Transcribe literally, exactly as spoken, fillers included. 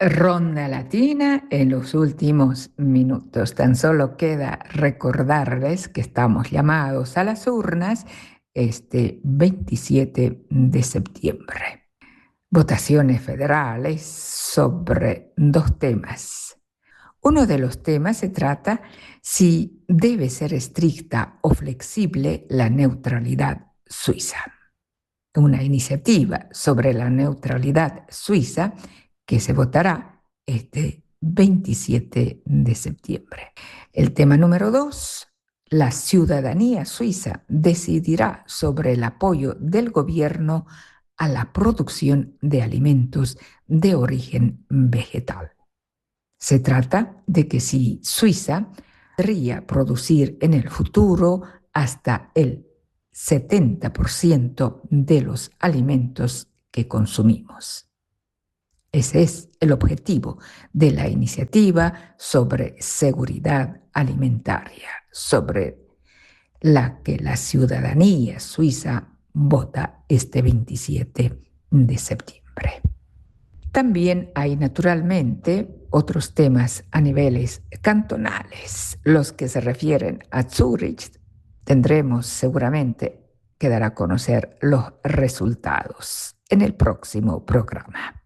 Ronda latina en los últimos minutos. Tan solo queda recordarles que estamos llamados a las urnas este veintisiete de septiembre. Votaciones federales sobre dos temas. Uno de los temas se trata si debe ser estricta o flexible la neutralidad suiza. Una iniciativa sobre la neutralidad suiza que se votará este veintisiete de septiembre. El tema número dos, la ciudadanía suiza decidirá sobre el apoyo del gobierno a la producción de alimentos de origen vegetal. Se trata de que si Suiza podría producir en el futuro hasta el setenta por ciento de los alimentos que consumimos. Ese es el objetivo de la iniciativa sobre seguridad alimentaria, sobre la que la ciudadanía suiza vota este veintisiete de septiembre. También hay naturalmente otros temas a niveles cantonales, los que se refieren a Zúrich. Tendremos seguramente que dar a conocer los resultados en el próximo programa.